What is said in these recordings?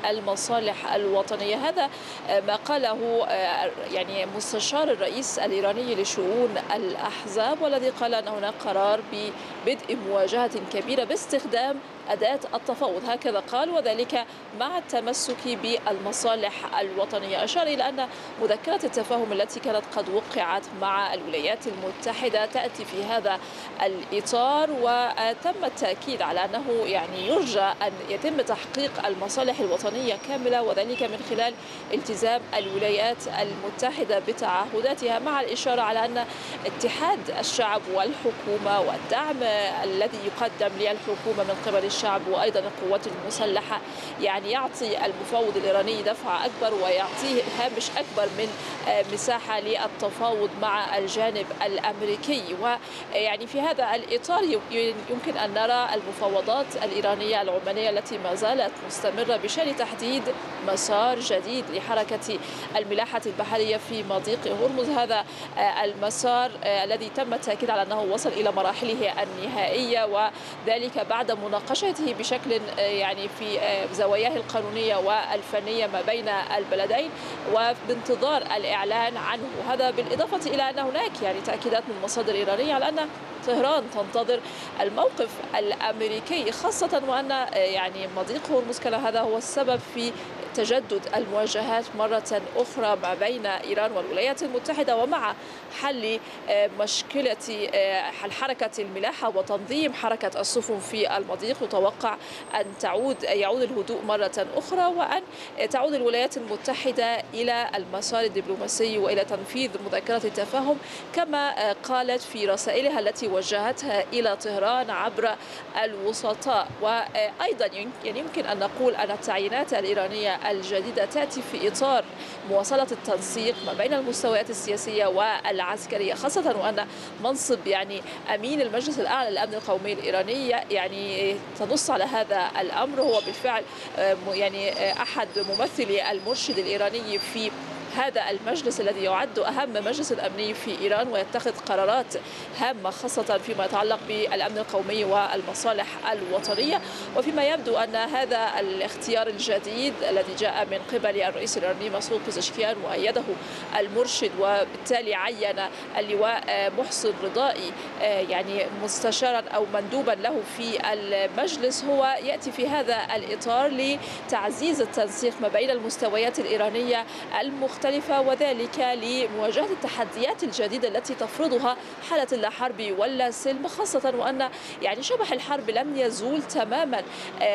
المصالح الوطنية. هذا ما قاله يعني مستشار الرئيس الإيراني لشؤون الأحزاب، والذي قال أن هناك قرار ببدء مواجهة كبيرة باستخدام أداة التفاوض، هكذا قال، وذلك مع التمسك بالمصالح الوطنية. أشار إلى أن مذكرة التفاهم التي كانت قد وقعت مع الولايات المتحدة تأتي في هذا الإطار، وتم التأكيد على أنه يعني يرجى أن يتم تحقيق المصالح الوطنية كاملة، وذلك من خلال التزام الولايات المتحدة بتعهداتها، مع الإشارة على أن اتحاد الشعب والحكومة والدعم الذي يقدم للحكومة من قبل الشعب وأيضا القوات المسلحة يعني يعطي المفاوض الإيراني دفعة أكبر ويعطيه هامش أكبر من مساحة للتفاوض مع الجانب الأمريكي. ويعني في هذا الإطار يمكن أن نرى المفاوضات الإيرانية العمانية التي ما زالت مستمرة بشأن تحديد مسار جديد لحركة الملاحة البحرية في مضيق هرمز. هذا المسار الذي تم التأكيد على أنه وصل إلى مراحله النهائية، وذلك بعد مناقشته بشكل يعني في زواياه القانونية والفنية ما بين البلدين، وبانتظار الإعلان عنه. هذا بالإضافة إلى أن هناك يعني تأكيدات من مصادر إيرانية على أن طهران تنتظر الموقف الأمريكي، خاصة وأن يعني مضيق هرمز كان هذا هو السبب في تجدد المواجهات مرة أخرى ما بين إيران والولايات المتحدة، ومع حل مشكلة حركة الملاحة وتنظيم حركة السفن في المضيق. يتوقع أن يعود الهدوء مرة أخرى، وأن تعود الولايات المتحدة إلى المسار الدبلوماسي وإلى تنفيذ مذكرة التفاهم، كما قالت في رسائلها التي وجهتها إلى طهران عبر الوسطاء. وأيضا يعني يمكن أن نقول أن التعيينات الإيرانية الجديدة تأتي في إطار مواصلة التنسيق ما بين المستويات السياسية والعسكرية، خاصة وأن منصب يعني أمين المجلس الأعلى للأمن القومي الإيراني يعني تنص على هذا الأمر. هو بالفعل يعني أحد ممثلي المرشد الإيراني في هذا المجلس الذي يعد أهم مجلس أمني في إيران، ويتخذ قرارات هامة خاصة فيما يتعلق بالأمن القومي والمصالح الوطنية. وفيما يبدو أن هذا الاختيار الجديد الذي جاء من قبل الرئيس الإيراني مسعود بزشكيان وأيده المرشد، وبالتالي عين اللواء محسن رضائي يعني مستشارا أو مندوبا له في المجلس، هو يأتي في هذا الإطار لتعزيز التنسيق ما بين المستويات الإيرانية المختلفة، وذلك لمواجهة التحديات الجديدة التي تفرضها حالة اللا حرب ولا سلم، خاصة وأن يعني شبح الحرب لم يزول تماما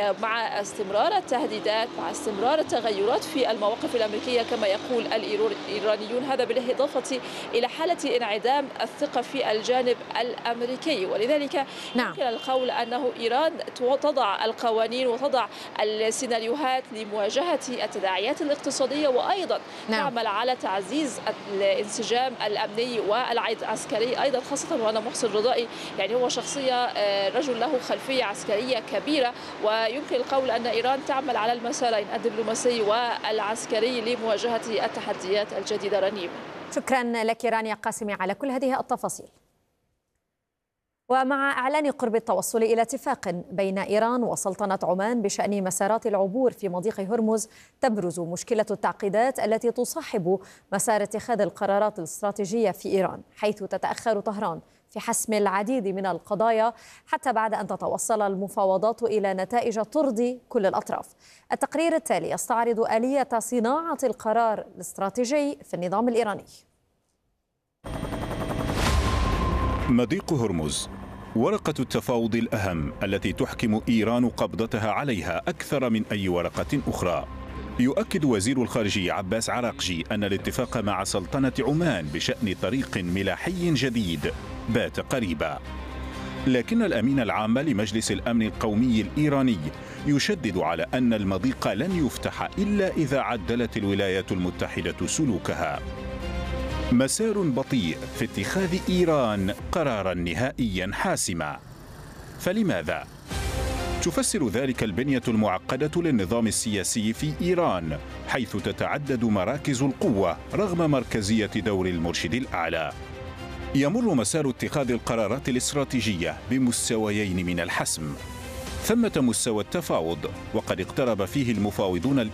مع استمرار التهديدات، مع استمرار التغيرات في المواقف الأمريكية كما يقول الإيرانيون. هذا بالإضافة إلى حالة انعدام الثقة في الجانب الأمريكي، ولذلك يمكن القول أنه إيران تضع القوانين وتضع السيناريوهات لمواجهة التداعيات الاقتصادية، وأيضا تعمل على تعزيز الانسجام الأمني والعسكري أيضا، خاصة وأن محسن رضائي يعني هو شخصية رجل له خلفية عسكرية كبيرة، ويمكن القول أن إيران تعمل على المسارين الدبلوماسي والعسكري لمواجهة التحديات الجديدة. رنيم، شكرا لك رانيا قاسمي على كل هذه التفاصيل. ومع إعلان قرب التوصل إلى اتفاق بين إيران وسلطنة عمان بشأن مسارات العبور في مضيق هرمز، تبرز مشكلة التعقيدات التي تصاحب مسار اتخاذ القرارات الاستراتيجية في إيران، حيث تتأخر طهران في حسم العديد من القضايا حتى بعد أن تتوصل المفاوضات إلى نتائج ترضي كل الأطراف. التقرير التالي يستعرض آلية صناعة القرار الاستراتيجي في النظام الإيراني. مضيق هرمز، ورقة التفاوض الأهم التي تحكم إيران قبضتها عليها أكثر من أي ورقة أخرى. يؤكد وزير الخارجية عباس عراقجي أن الاتفاق مع سلطنة عمان بشأن طريق ملاحي جديد بات قريبا، لكن الأمين العام لمجلس الأمن القومي الإيراني يشدد على أن المضيق لن يفتح إلا إذا عدلت الولايات المتحدة سلوكها. مسار بطيء في اتخاذ إيران قرارا نهائيا حاسما. فلماذا؟ تفسر ذلك البنية المعقدة للنظام السياسي في إيران، حيث تتعدد مراكز القوة رغم مركزية دور المرشد الأعلى. يمر مسار اتخاذ القرارات الاستراتيجية بمستويين من الحسم. ثمة مستوى التفاوض، وقد اقترب فيه المفاوضون